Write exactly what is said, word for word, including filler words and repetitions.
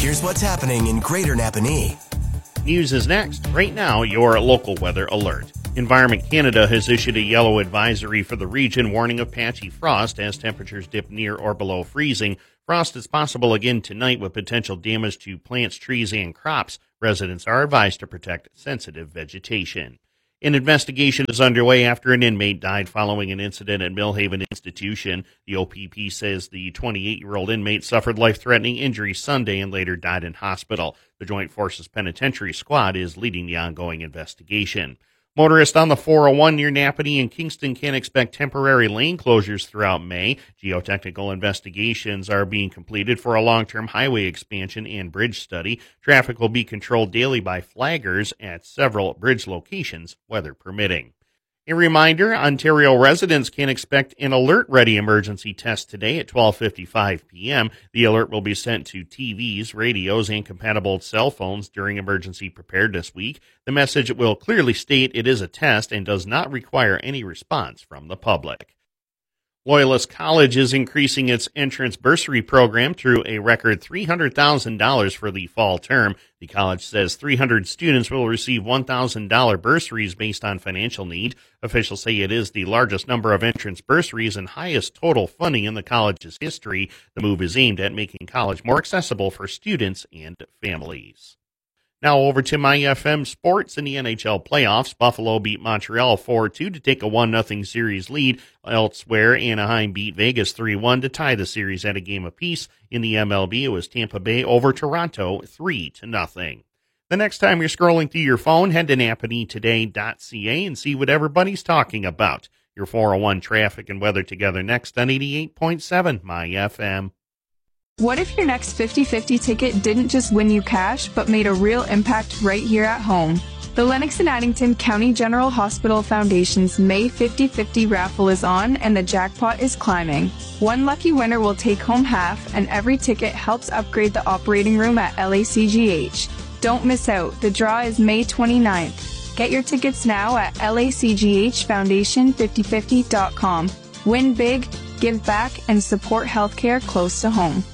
Here's what's happening in Greater Napanee. News is next. Right now, your local weather alert. Environment Canada has issued a yellow advisory for the region, warning of patchy frost as temperatures dip near or below freezing. Frost is possible again tonight with potential damage to plants, trees, and crops. Residents are advised to protect sensitive vegetation. An investigation is underway after an inmate died following an incident at Millhaven Institution. The O P P says the twenty-eight-year-old inmate suffered life-threatening injuries Sunday and later died in hospital. The Joint Forces Penitentiary Squad is leading the ongoing investigation. Motorists on the four oh one near Napanee and Kingston can expect temporary lane closures throughout May. Geotechnical investigations are being completed for a long-term highway expansion and bridge study. Traffic will be controlled daily by flaggers at several bridge locations, weather permitting. A reminder, Ontario residents can expect an alert-ready emergency test today at twelve fifty-five p.m. The alert will be sent to T Vs, radios, and compatible cell phones during Emergency Preparedness Week. The message will clearly state it is a test and does not require any response from the public. Loyalist College is increasing its entrance bursary program through a record three hundred thousand dollars for the fall term. The college says three hundred students will receive one thousand dollars bursaries based on financial need. Officials say it is the largest number of entrance bursaries and highest total funding in the college's history. The move is aimed at making college more accessible for students and families. Now over to My F M Sports in the N H L playoffs. Buffalo beat Montreal four two to take a one nothing series lead. Elsewhere, Anaheim beat Vegas three one to tie the series at a game apiece. In the M L B, it was Tampa Bay over Toronto three to nothing. The next time you're scrolling through your phone, head to napanee today dot c a and see what everybody's talking about. Your four oh one traffic and weather together next on eighty-eight point seven My F M. What if your next fifty-fifty ticket didn't just win you cash, but made a real impact right here at home? The Lennox and Addington County General Hospital Foundation's May fifty-fifty raffle is on, and the jackpot is climbing. One lucky winner will take home half, and every ticket helps upgrade the operating room at L A C G H. Don't miss out. The draw is May twenty-ninth. Get your tickets now at L A C G H foundation fifty fifty dot com. Win big, give back, and support healthcare close to home.